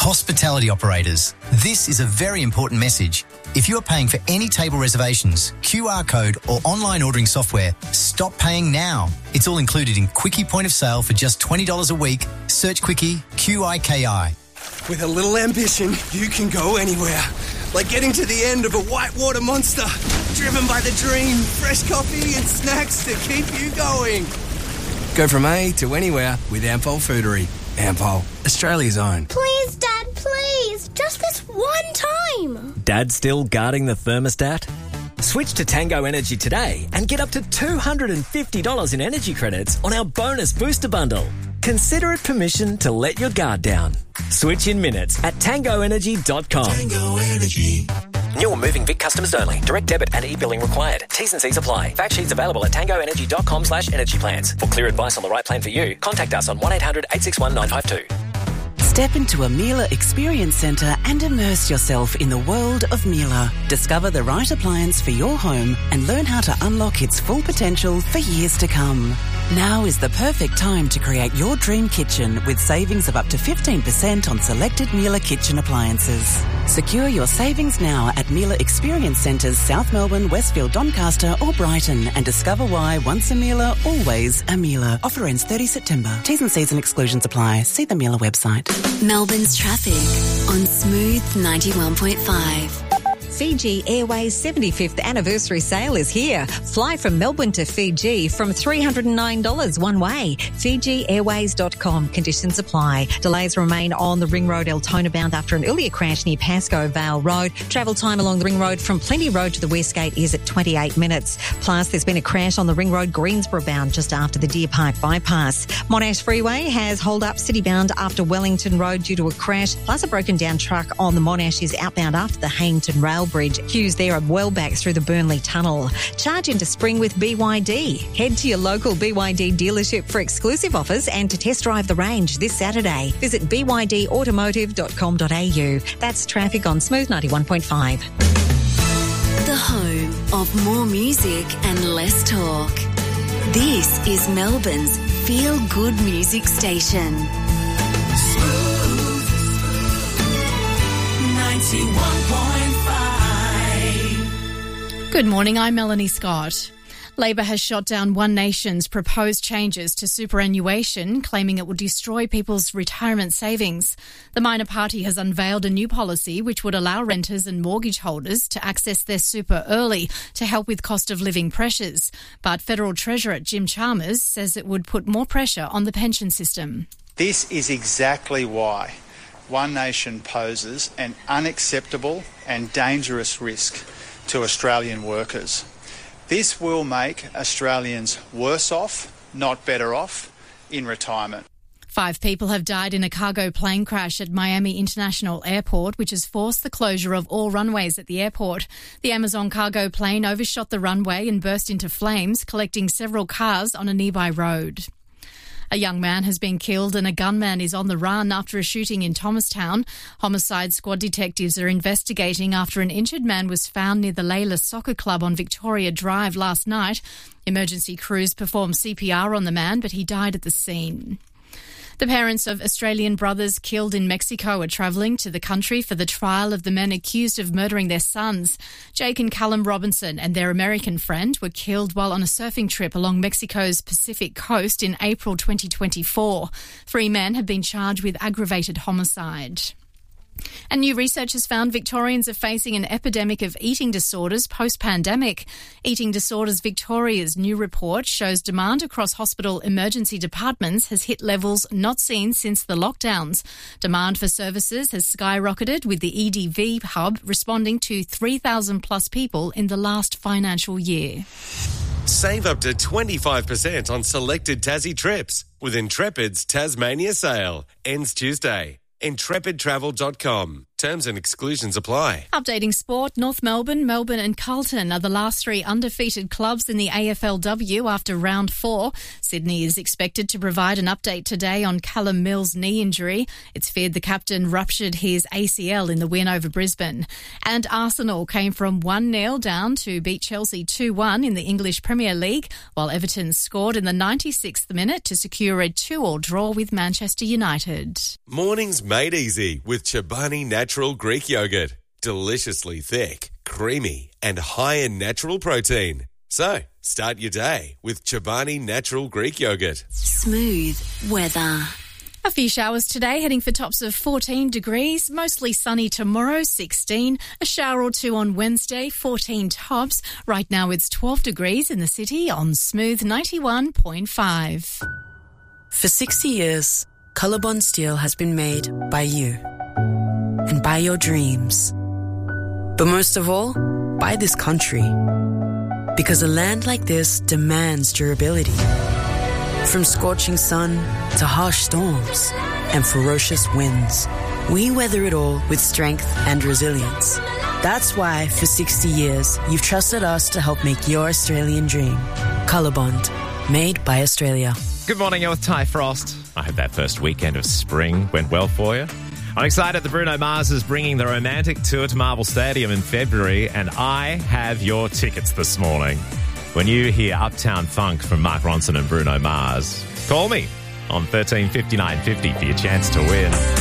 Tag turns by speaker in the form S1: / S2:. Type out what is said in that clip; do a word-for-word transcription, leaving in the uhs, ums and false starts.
S1: Hospitality operators, this is a very important message. If you are paying for any table reservations, Q R code or online ordering software, stop paying now. It's all included in Quickie Point of Sale for just twenty dollars a week. Search Quickie, Q I K I.
S2: With a little ambition, you can go anywhere. Like getting to the end of a whitewater monster. Driven by the dream, fresh coffee and snacks to keep you going. Go from A to anywhere with Ampol Foodery. Ampol, Australia's own.
S3: Please, Dad, please. Just this one time.
S4: Dad still guarding the thermostat? Switch to Tango Energy today and get up to two hundred fifty dollars in energy credits on our bonus booster bundle. Consider it permission to let your guard down. Switch in minutes at tango energy dot com.
S5: Tango Energy.
S4: New or moving Vic customers only. Direct debit and e-billing required. T's and C's apply. Fact sheets available at tango energy dot com slash energy plans. For clear advice on the right plan for you, contact us on one eight hundred eight six one nine five two.
S6: Step into a Miele Experience Centre and immerse yourself in the world of Miele. Discover the right appliance for your home and learn how to unlock its full potential for years to come. Now is the perfect time to create your dream kitchen with savings of up to fifteen percent on selected Miele kitchen appliances. Secure your savings now at Miele Experience Centres, South Melbourne, Westfield, Doncaster or Brighton, and discover why once a Miele, always a Miele. Offer ends thirtieth September. T's and C's and exclusions apply. See the Miele website.
S7: Melbourne's traffic on Smooth ninety-one point five.
S8: Fiji Airways seventy-fifth anniversary sale is here. Fly from Melbourne to Fiji from three hundred nine dollars one way. Fiji Airways dot com. Conditions apply. Delays remain on the Ring Road Altona bound after an earlier crash near Pascoe Vale Road. Travel time along the Ring Road from Plenty Road to the West Gate is at twenty-eight minutes. Plus, there's been a crash on the Ring Road Greensboro bound just after the Deer Park bypass. Monash Freeway has hold up city bound after Wellington Road due to a crash. Plus, a broken down truck on the Monash is outbound after the Hangton Rail Bridge. Queues there are well back through the Burnley Tunnel. Charge into spring with B Y D. Head to your local B Y D dealership for exclusive offers and to test drive the range this Saturday. Visit b y d automotive dot com dot a u. That's traffic on Smooth ninety-one point five.
S7: The home of more music and less talk. This is Melbourne's feel-good music station.
S5: Smooth ninety-one point five.
S9: Good morning, I'm Melanie Scott. Labor has shot down One Nation's proposed changes to superannuation, claiming it will destroy people's retirement savings. The minor party has unveiled a new policy which would allow renters and mortgage holders to access their super early to help with cost of living pressures. But Federal Treasurer Jim Chalmers says it would put more pressure on the pension system.
S10: This is exactly why One Nation poses an unacceptable and dangerous risk to Australian workers. This will make Australians worse off, not better off, in retirement.
S9: Five people have died in a cargo plane crash at Miami International Airport, which has forced the closure of all runways at the airport. The Amazon cargo plane overshot the runway and burst into flames, collecting several cars on a nearby road. A young man has been killed and a gunman is on the run after a shooting in Thomastown. Homicide squad detectives are investigating after an injured man was found near the Layla Soccer Club on Victoria Drive last night. Emergency crews performed C P R on the man, but he died at the scene. The parents of Australian brothers killed in Mexico are travelling to the country for the trial of the men accused of murdering their sons. Jake and Callum Robinson and their American friend were killed while on a surfing trip along Mexico's Pacific coast in April twenty twenty-four. Three men have been charged with aggravated homicide. And new research has found Victorians are facing an epidemic of eating disorders post-pandemic. Eating Disorders Victoria's new report shows demand across hospital emergency departments has hit levels not seen since the lockdowns. Demand for services has skyrocketed, with the E D V hub responding to three thousand plus people in the last financial year.
S11: Save up to twenty-five percent on selected Tassie trips with Intrepid's Tasmania sale. Ends Tuesday. intrepid travel dot com. Terms and exclusions apply.
S9: Updating sport, North Melbourne, Melbourne and Carlton are the last three undefeated clubs in the A F L W after round four. Sydney is expected to provide an update today on Callum Mills' knee injury. It's feared the captain ruptured his A C L in the win over Brisbane. And Arsenal came from one nil down to beat Chelsea two one in the English Premier League, while Everton scored in the ninety-sixth minute to secure a two all draw with Manchester United.
S11: Mornings made easy with Chobani Natural Greek Yogurt. Deliciously thick, creamy and high in natural protein. So, start your day with Chobani Natural Greek Yogurt.
S7: Smooth weather.
S9: A few showers today, heading for tops of fourteen degrees. Mostly sunny tomorrow, sixteen. A shower or two on Wednesday, fourteen tops. Right now it's twelve degrees in the city on Smooth ninety-one point five.
S12: For sixty years, Colorbond Steel has been made by you and by your dreams. But most of all, by this country. Because a land like this demands durability. From scorching sun to harsh storms and ferocious winds, we weather it all with strength and resilience. That's why, for sixty years, you've trusted us to help make your Australian dream. Colorbond, made by Australia.
S13: Good morning, you're with Ty Frost. I hope that first weekend of spring went well for you. I'm excited that Bruno Mars is bringing the romantic tour to Marvel Stadium in February, and I have your tickets this morning. When you hear Uptown Funk from Mark Ronson and Bruno Mars, call me on thirteen fifty-nine fifty for your chance to win.